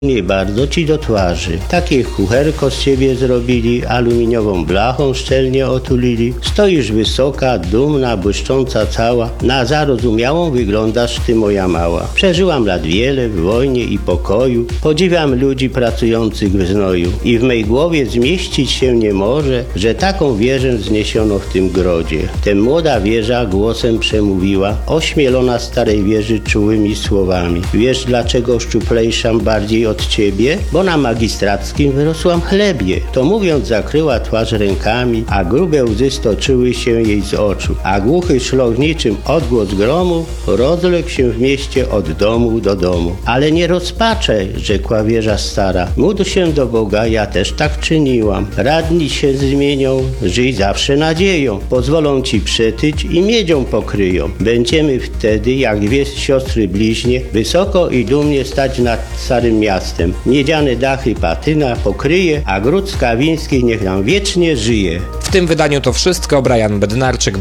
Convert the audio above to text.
Nie bardzo ci do twarzy. Takie kucherko z ciebie zrobili, aluminiową blachą szczelnie otulili. Stoisz wysoka, dumna, błyszcząca cała. Na zarozumiałą wyglądasz ty, moja mała. Przeżyłam lat wiele w wojnie i pokoju. Podziwiam ludzi pracujących w znoju. I w mej głowie zmieścić się nie może, że taką wieżę wzniesiono w tym grodzie. Tem młoda wieża głosem przemówiła, ośmielona starej wieży czułymi słowami. Wiesz, dlaczego szczuplejszam bardziej od ciebie? Bo na magistrackim wyrosłam chlebie. To mówiąc zakryła twarz rękami, a grube łzy stoczyły się jej z oczu. A głuchy szloch niczym odgłos gromu rozległ się w mieście od domu do domu. Ale nie rozpaczaj, rzekła wieża stara. Módl się do Boga, ja też tak czyniłam. Radni się zmienią, żyj zawsze nadzieją. Pozwolą ci przetyć i miedzią pokryją. Będziemy wtedy, jak dwie siostry bliźnie, wysoko i dumnie stać nad starym miastem. Miedziane dachy patyna pokryje, a gród Skawiński niech nam wiecznie żyje. W tym wydaniu to wszystko. Brian Bednarczyk.